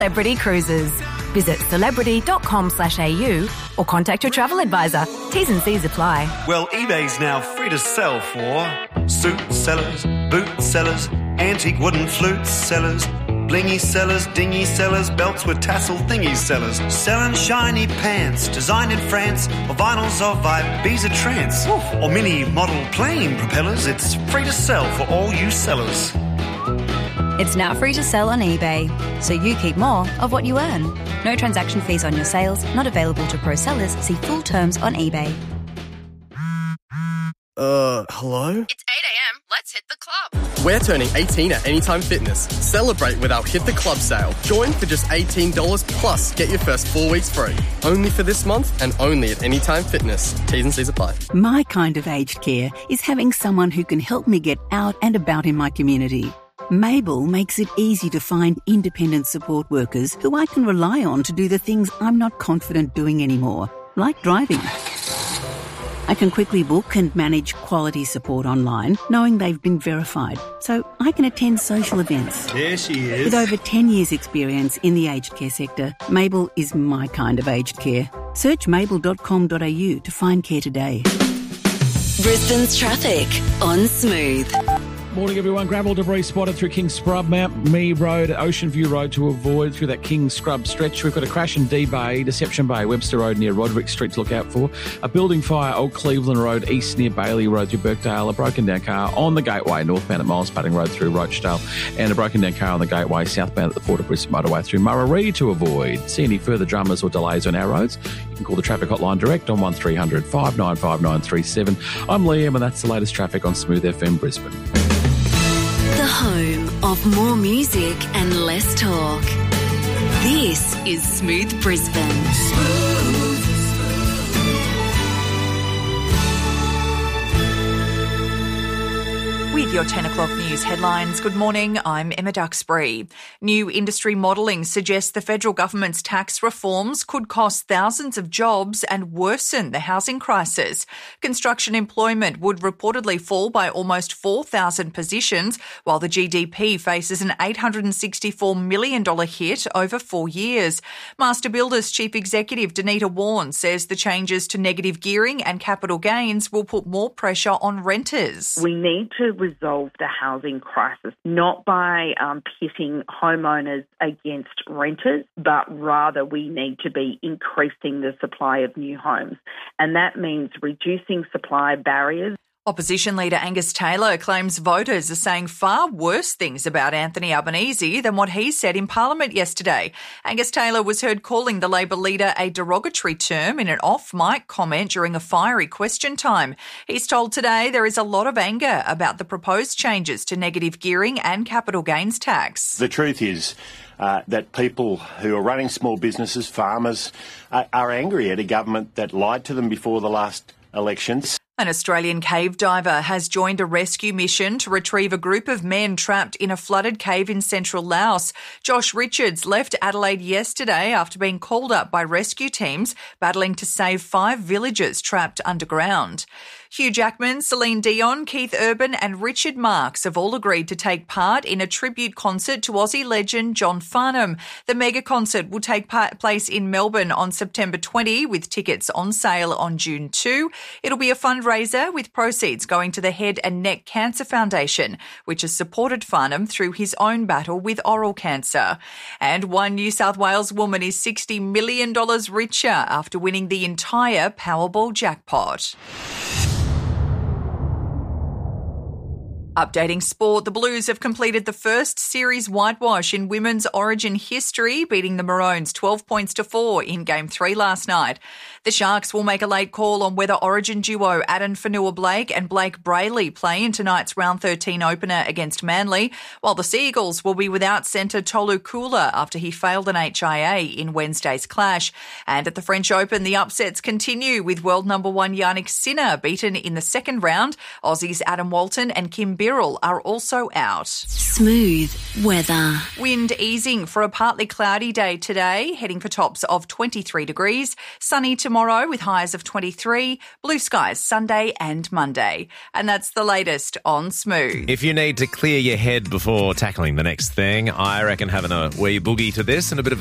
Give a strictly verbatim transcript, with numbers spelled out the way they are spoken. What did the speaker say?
Celebrity Cruises. Visit celebrity.com slash AU or contact your travel advisor. T's and C's apply. Well, eBay's now free to sell for suit sellers, boot sellers, antique wooden flute sellers, blingy sellers, dingy sellers, belts with tassel thingy sellers, selling shiny pants designed in France, or vinyls of Ibiza trance, or mini model plane propellers. It's free to sell for all you sellers. It's now free to sell on eBay, so you keep more of what you earn. No transaction fees on your sales, not available to pro sellers. See full terms on eBay. Uh, hello? It's eight a.m. Let's hit the club. We're turning eighteen at Anytime Fitness. Celebrate with our Hit the Club sale. Join for just eighteen dollars plus get your first four weeks free. Only for this month and only at Anytime Fitness. T's and C's apply. My kind of aged care is having someone who can help me get out and about in my community. Mabel makes it easy to find independent support workers who I can rely on to do the things I'm not confident doing anymore, like driving. I can quickly book and manage quality support online, knowing they've been verified, so I can attend social events. There she is. With over ten years' experience in the aged care sector, Mabel is my kind of aged care. Search mabel dot com dot a u to find care today. Brisbane's traffic on Smooth. Morning, everyone. Gravel debris spotted through King Scrub, Mount Me Road, Ocean View Road to avoid through that King Scrub stretch. We've got a crash in D Bay, Deception Bay, Webster Road near Roderick Street to look out for. A building fire, Old Cleveland Road, east near Bailey Road through Birkdale. A broken down car on the Gateway, northbound at Miles Padding Road through Rochdale. And a broken down car on the Gateway, southbound at the Port of Brisbane motorway through Murray to avoid. See any further dramas or delays on our roads? You can call the traffic hotline direct on one three hundred, five nine five nine three seven. I'm Liam, and that's the latest traffic on Smooth F M Brisbane. The home of more music and less talk. This is Smooth Brisbane. Smooth. With your ten o'clock news headlines, good morning, I'm Emma Duxbury. New industry modelling suggests the federal government's tax reforms could cost thousands of jobs and worsen the housing crisis. Construction employment would reportedly fall by almost four thousand positions, while the G D P faces an eight hundred sixty-four million dollars hit over four years. Master Builders Chief Executive Danita Warren says the changes to negative gearing and capital gains will put more pressure on renters. We need to resolve the housing crisis, not by um, pitting homeowners against renters, but rather we need to be increasing the supply of new homes. And that means reducing supply barriers. Opposition leader Angus Taylor claims voters are saying far worse things about Anthony Albanese than what he said in Parliament yesterday. Angus Taylor was heard calling the Labor leader a derogatory term in an off-mic comment during a fiery question time. He's told Today there is a lot of anger about the proposed changes to negative gearing and capital gains tax. The truth is uh, that people who are running small businesses, farmers, uh, are angry at a government that lied to them before the last elections. An Australian cave diver has joined a rescue mission to retrieve a group of men trapped in a flooded cave in central Laos. Josh Richards left Adelaide yesterday after being called up by rescue teams battling to save five villagers trapped underground. Hugh Jackman, Celine Dion, Keith Urban and Richard Marx have all agreed to take part in a tribute concert to Aussie legend John Farnham. The mega concert will take place in Melbourne on September twentieth with tickets on sale on June second. It'll be a fundraiser with proceeds going to the Head and Neck Cancer Foundation, which has supported Farnham through his own battle with oral cancer. And one New South Wales woman is sixty million dollars richer after winning the entire Powerball jackpot. Updating sport, the Blues have completed the first series whitewash in women's Origin history, beating the Maroons twelve points to four in Game three last night. The Sharks will make a late call on whether Origin duo Addin Fonua-Blake and Blake Brayley play in tonight's round thirteen opener against Manly, while the Seagulls will be without centre Tolu Kula after he failed an H I A in Wednesday's clash. And at the French Open, the upsets continue with world number one Yannick Sinner beaten in the second round. Aussies Adam Walton and Kim Birrell are also out. Smooth weather. Wind easing for a partly cloudy day today, heading for tops of twenty-three degrees. Sunny tomorrow with highs of twenty-three. Blue skies Sunday and Monday. And that's the latest on Smooth. If you need to clear your head before tackling the next thing, I reckon having a wee boogie to this and a bit of